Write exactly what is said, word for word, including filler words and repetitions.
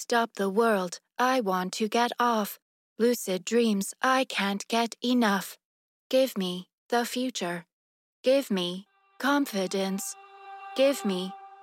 stop the world, I want to get off. Lucid dreams, I can't get enough. Give me the future. Give me confidence. Give me